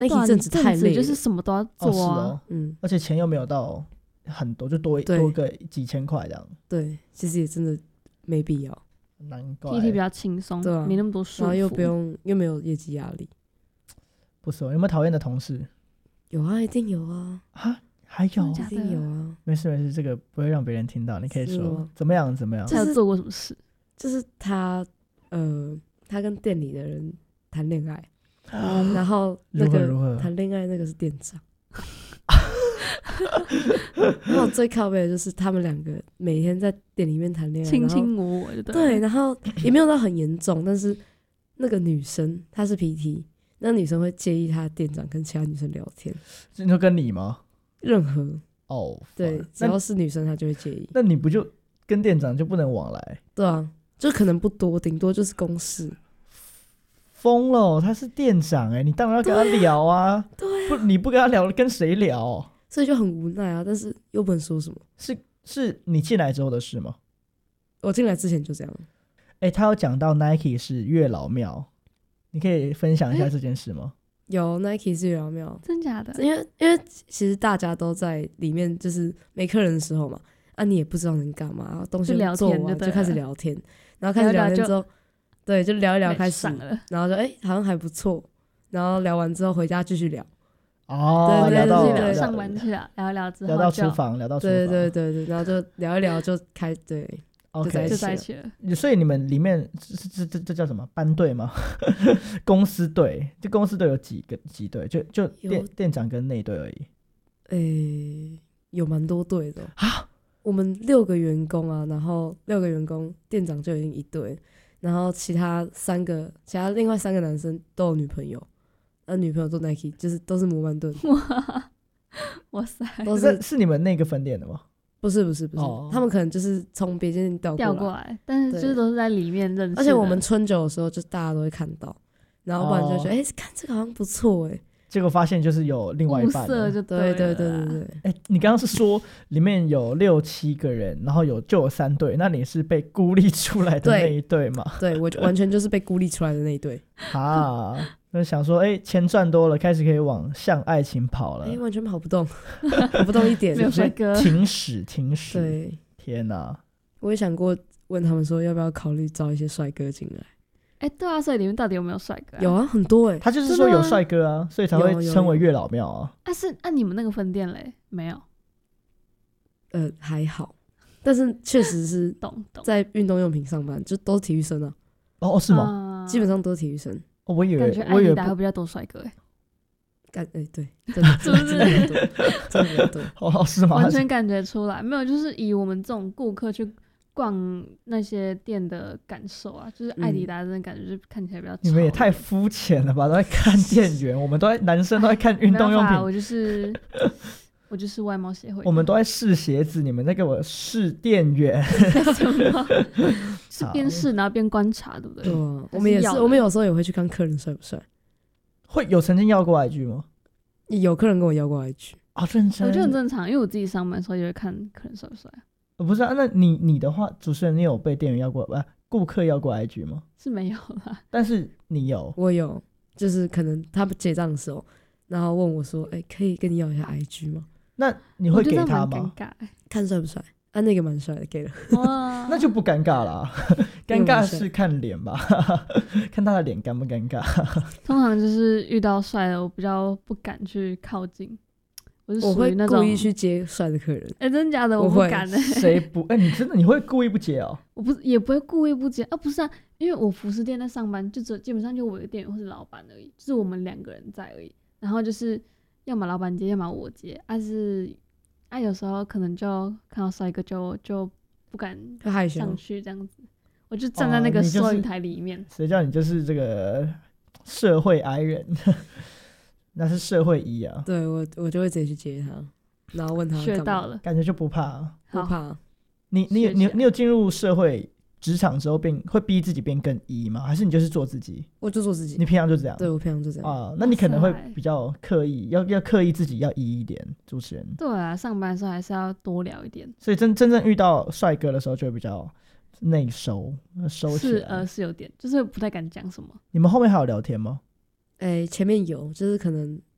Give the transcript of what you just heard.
那一阵子太累了， 就是什么都要做啊。 而且钱又没有到很多，就多个几千块这样。 对，其实也真的没必要。 难怪 PT 比较轻松，对啊，没那么多束缚， 然后又没有业绩压力。 不错，有没有讨厌的同事？ 有啊，一定有啊。 还有一定有啊。 没事，这个不会让别人听到，你可以说怎么样？ 他有做过什么事？ 就是他跟店里的人谈恋爱，然后那个谈恋爱那个是店长。然后最靠北的就是他们两个每天在店里面谈恋爱， 卿卿我我的。 对，然后也没有到很严重，但是那个女生她是 PT， 那女生会介意她的店长跟其他女生聊天。 你说跟你吗？ 任何对，只要是女生她就会介意。 那你不就跟店长就不能往来？ 对啊，就可能不多，顶多就是公事。 疯了，他是店长你当然要跟他聊啊。 对啊， 不，你不跟他聊，跟谁聊？ 所以就很无奈啊，但是又不能说什么。 是你进来之后的事吗？ 我进来之前就这样。 他有讲到 Nike 是月老庙，你可以分享一下这件事吗？ 有 Nike 是月老庙， 真假的？ 因为其实大家都在里面，就是没客人的时候嘛，你也不知道能干嘛，东西做完就开始聊天，然后开始聊天之后，对，就聊一聊开始，然后就好像还不错，然后聊完之后回家继续聊。 聊到上班去了，聊一聊之后聊到厨房，聊到厨房， 对，然后就聊一聊就开对。 OK， 就在一起了。 所以你们里面这叫什么班队吗？公司队？就公司队有几队？就店长跟内队而已。有蛮多队的啊。我们6个员工啊，然后6个员工，店长就已经1队，然后另外3个男生都有女朋友，女朋友做 Nike， 就是都是摩曼顿。 哇塞， 是你们那个分店的吗？ 不是，他们可能就是从别间调过来， 但是就是都是在里面认识的。 而且我们春酒的时候，就大家都会看到，然后不然就觉得看这个好像不错结果发现就是有另外一半了。 就对。 你刚刚是说里面有6、7个人，然后就有3队，那你是被孤立出来的那一队吗？ 对，我完全就是被孤立出来的那一队。 那想说钱赚多了，开始可以向爱情跑了。 完全跑不动，跑不动一点。 没有帅哥， 停驶。 对， 天哪！ 我也想过问他们说要不要考虑招一些帅哥进来。 对啊，所以里面到底有没有帅哥？ 有啊，很多他就是说有帅哥啊，所以才会称为月老庙啊。 你们那个分店嘞没有？ 还好，但是确实是在运动用品上班，就都是体育生啊。 是吗？ 基本上都是体育生。 我以为感觉艾迪达会比较多帅哥对，真的是不是？ 真的比较多。 是吗？ 完全感觉出来，没有，就是以我们这种顾客去逛那些店的感受啊，就是艾迪达真的感觉就看起来比较。 你们也太肤浅了吧！都在看店员，我们男生都在看运动用品。 我就是外貌协会， 我们都在试鞋子，你们在给我试店员。 什么？是边试然后边观察，对不对？ 对啊，我们有时候也会去看客人帅不帅。 会有曾经要过 IG 吗？ 有客人跟我要过 IG。 认真。 我觉得很正常，因为我自己上班的时候也会看客人帅不帅。 不是那你的话，主持人你有被店员要过顾客要过 IG 吗？ 是没有啦， 但是你有。 我有，就是可能他们结账的时候，然后问我说可以跟你要一下 IG 吗？ 那你会给他吗？ 看帅不帅那个蛮帅的，给了。 那就不尴尬啦。尴尬是看脸吧。看他的脸尴不尴尬。 通常就是遇到帅的我比较不敢去靠近，我会故意去接帅的客人。 真假的我不敢谁不你会故意不接哦？ 我也不会故意不接不是因为我服饰店在上班，就基本上就我一个店员或是老板而已，就是我们2个人在而已，然后就是要么老板接，要么我接，有时候可能就看到帅哥就不敢上去这样子，我就站在那个收银台里面。 谁叫你就是这个社会矮人？那是社会一啊。 对，我就会直接去接他，然后问他学到了， 感觉就不怕。 不怕。 你有进入社会职场之后会逼自己变更E吗？还是你就是做自己？ 我就做自己。 你平常就这样？ 对，我平常就这样那你可能会比较刻意，要刻意自己要E一点。主持人对啊，上班的时候还是要多聊一点。 所以真正遇到帅哥的时候，就会比较内收起来。 是有点，就是不太敢讲什么。 你们后面还有聊天吗？ 前面有，就是可能